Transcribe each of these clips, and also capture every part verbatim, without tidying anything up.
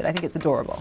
I think it's adorable.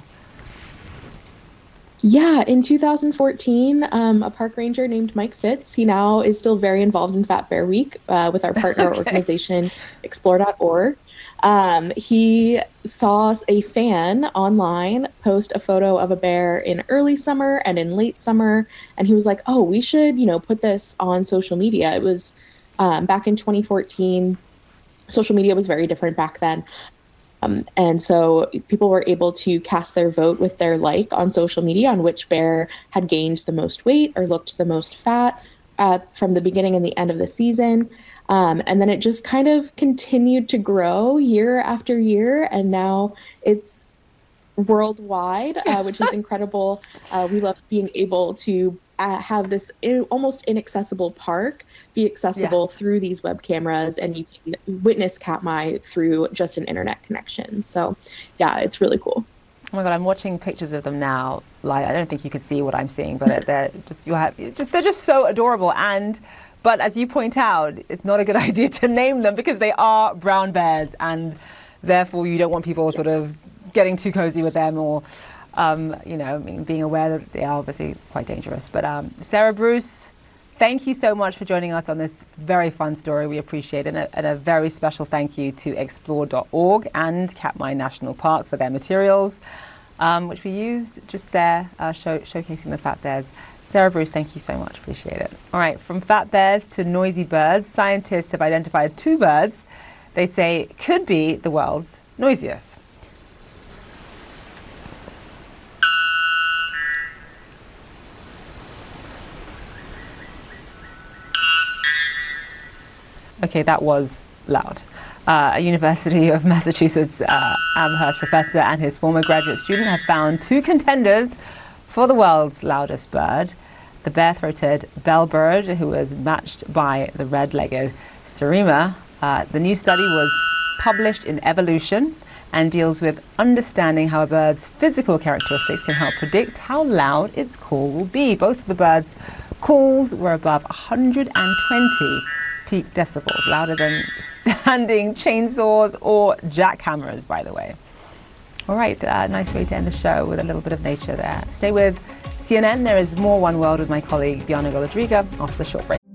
Yeah, in two thousand fourteen, um, a park ranger named Mike Fitz, he now is still very involved in Fat Bear Week uh, with our partner Okay. organization, explore dot org. Um, he saw a fan online post a photo of a bear in early summer and in late summer, and he was like, "Oh, we should, you know, put this on social media." It was um, back in twenty fourteen. Social media was very different back then. Um, and so people were able to cast their vote with their like on social media on which bear had gained the most weight or looked the most fat uh, from the beginning and the end of the season. Um, and then it just kind of continued to grow year after year. And now it's worldwide, uh, which is incredible. Uh, we love being able to uh, have this in, almost inaccessible park be Yeah. accessible through these web cameras, and you can witness Katmai through just an internet connection. So, yeah, it's really cool. Oh my God, I'm watching pictures of them now. Like, I don't think you could see what I'm seeing, but they're just, you have, just, they're just so adorable. And, but as you point out, it's not a good idea to name them because they are brown bears, and therefore you don't want people sort Yes. of getting too cozy with them, or, um, you know, I mean, being aware that they are obviously quite dangerous. But um, Sarah Bruce, thank you so much for joining us on this very fun story. We appreciate it. And a, and a very special thank you to explore dot org and Katmai National Park for their materials, um, which we used just there, uh, show, showcasing the fat bears. Sarah Bruce, thank you so much. Appreciate it. All right, from fat bears to noisy birds, scientists have identified two birds they say could be the world's noisiest. Okay, that was loud. Uh, a University of Massachusetts uh, Amherst professor and his former graduate student have found two contenders for the world's loudest bird. The bare-throated bellbird, who was matched by the red-legged Sirima. Uh, the new study was published in Evolution and deals with understanding how a bird's physical characteristics can help predict how loud its call will be. Both of the birds' calls were above one hundred twenty peak decibels, louder than standing chainsaws or jackhammers, by the way. All right, uh, nice way to end the show with a little bit of nature there. Stay with C N N. There is more One World with my colleague Bianca Golodriga after the short break.